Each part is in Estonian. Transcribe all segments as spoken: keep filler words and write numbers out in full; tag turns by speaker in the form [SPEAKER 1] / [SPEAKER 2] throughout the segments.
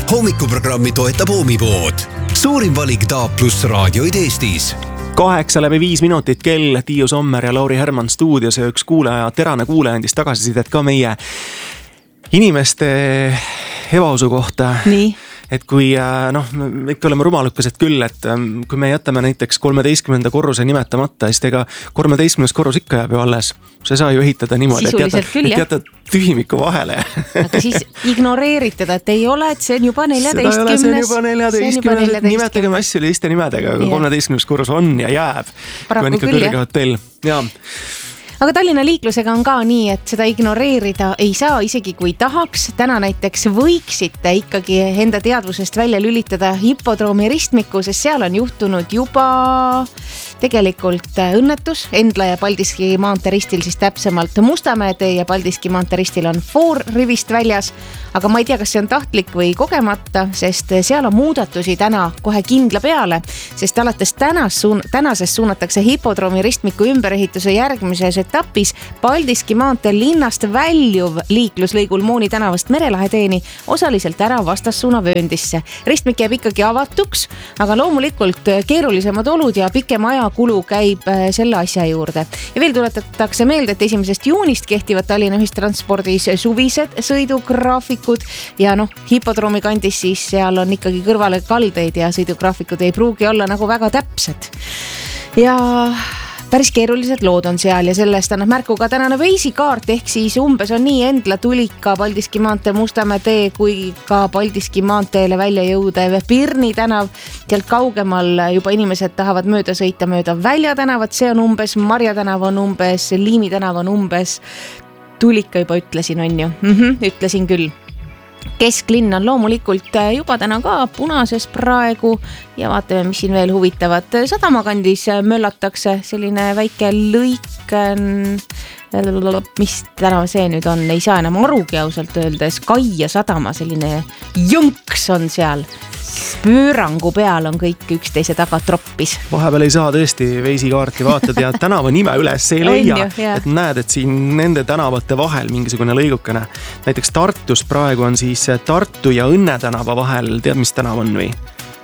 [SPEAKER 1] hommikuprogrammi toetab Oomipood. Suurim valik Taap pluss raadioid Eestis.
[SPEAKER 2] Kaheksa läbi viis minutit kell, Tiiu Sommer ja Lauri Herman stuudios ja üks kuulaja, terane kuulaja andis tagasisidet ka meie inimeste ebausu kohta.
[SPEAKER 3] Nii.
[SPEAKER 2] Et kui, noh, me ikka oleme rumalukesed küll, et kui me jätame näiteks kolmeteistkümnenda korruse nimetamata, siis ega kolmeteistkümnes korrus ikka jääb ju alles. See saa ju ehitada niimoodi, et jätad,
[SPEAKER 3] küll,
[SPEAKER 2] et jätad tühimiku vahele.
[SPEAKER 3] Aga siis ignoreeritada, et ei ole, et see on juba neljateistkümnes.
[SPEAKER 2] See on juba neljateistkümnes, nimetagem asju lihtsa nimedega, aga kolmeteistkümnes korrus on ja jääb.
[SPEAKER 3] Paraku
[SPEAKER 2] kui on ikka
[SPEAKER 3] küll,
[SPEAKER 2] kõrge hotell. Jaa.
[SPEAKER 3] Aga Tallinna liiklusega on ka nii, et seda ignoreerida ei saa, isegi kui tahaks. Täna näiteks võiksite ikkagi enda teadvusest välja lülitada hipodroomi ristmiku, sest seal on juhtunud juba tegelikult õnnetus. Endla ja Paldiski maantee ristil siis täpsemalt Mustamäe tee ja Paldiski maantee ristil on foor rivist väljas. Aga ma ei tea, kas see on tahtlik või kogemata, sest seal on muudatusi täna kohe kindla peale, sest alates tänas suun- tänasest suunatakse hipodroomi ristmiku ümberehituse järgmises etapis Paldiski maantee linnast väljuv liikluslõigul Mooni tänavast Merelahe teeni osaliselt ära vastassuuna vööndisse. Ristmik jääb ikkagi avatuks, aga loomulikult keerulisemad olud ja pikem ajakulu käib selle asja juurde. Ja veel tuletatakse meelde, et esimesest juunist kehtivad Tallinna ühistranspordis suvised sõidugraafikud ja noh, hipodroomi kandis siis seal on ikkagi kõrvale kaldeid ja sõidugraafikud ei pruugi olla nagu väga täpsed. Ja päris keerulised lood on seal ja sellest annab märku ka tänane veisikaart, ehk siis umbes on nii Endla, Tulika, Paldiski maantee, Mustamäe tee kui ka Paldiski maanteele välja jõudev Pirni tänav. Sealt kaugemal juba inimesed tahavad mööda sõita mööda Välja tänavat, see on umbes, Marja tänav on umbes, Liimi tänav on umbes, Tulika juba ütlesin, on ju, mm-hmm, ütlesin küll. Kesklinn on loomulikult juba täna ka punases praegu ja vaatame, mis siin veel huvitavat. Sadamakandis möllatakse selline väike lõik, mis täna see nüüd on, ei saa enam arugi ausalt öeldes. Kai ja Sadama selline jõnks on seal. Pöörangu peal on kõik üksteise taga troppis.
[SPEAKER 2] Vahepeal ei saa tõesti veisikaarti vaatada ja tänava nime üles ei leia, et näed, et siin nende tänavate vahel mingisugune lõigukene. Näiteks Tartus praegu on siis Tartu ja Õnne tänava vahel, tead, mis tänav on või?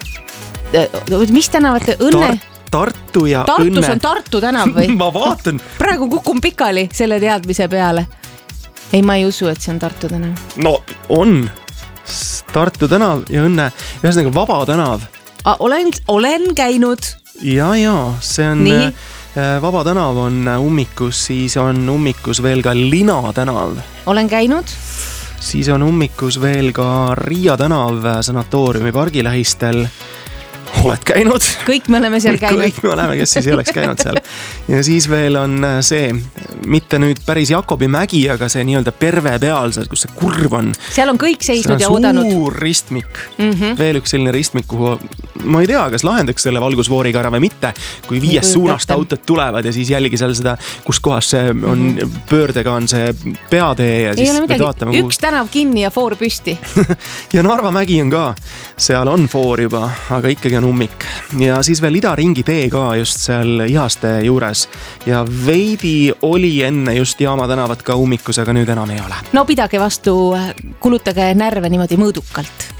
[SPEAKER 3] Mis tänavate Õnne?
[SPEAKER 2] Tar- Tartu ja
[SPEAKER 3] Tartus
[SPEAKER 2] Õnne.
[SPEAKER 3] Tartus on Tartu tänav või?
[SPEAKER 2] Ma vaatan.
[SPEAKER 3] Praegu kukun pikali selle teadmise peale. Ei, ma ei usu, et see on Tartu tänav.
[SPEAKER 2] No, on. Tartu tänav ja Õnne, ühesõnaga Vaba tänav.
[SPEAKER 3] A, olen, olen käinud.
[SPEAKER 2] Ja, ja, see on
[SPEAKER 3] Nii.
[SPEAKER 2] Vaba tänav on ummikus, siis on ummikus veel ka Lina tänav.
[SPEAKER 3] Olen käinud.
[SPEAKER 2] Siis on ummikus veel ka Riia tänav sanatooriumi pargi lähistel. Oled käinud?
[SPEAKER 3] Kõik me oleme seal käinud.
[SPEAKER 2] Kõik me oleme, kes siis ei oleks käinud seal. Ja siis veel on see, mitte nüüd päris Jakobi mägi, aga see nii-öelda Perve peal, kus see kurv on.
[SPEAKER 3] Seal on kõik seisnud ja
[SPEAKER 2] suur
[SPEAKER 3] oodanud.
[SPEAKER 2] Suur ristmik.
[SPEAKER 3] Mm-hmm.
[SPEAKER 2] Veel üks selline ristmik, kuhu ma ei tea, kas lahendaks selle valgusvooriga ära või mitte, kui viies suunast autod tulevad ja siis jälgi seal seda, kus kohas see on, mm-hmm. pöördega on see peatee ja siis me vaatame.
[SPEAKER 3] Üks tänav kinni ja foor püsti.
[SPEAKER 2] Ja Narva mägi on ka, seal on foor juba, aga ikkagi on ummik. Ja siis veel Idaringi tee ka just seal Ihaste juures. Ja veidi oli enne just Jaama tänavat ka ummikus, aga nüüd enam ei ole.
[SPEAKER 3] No pidage vastu, kulutage närve niimoodi mõõdukalt.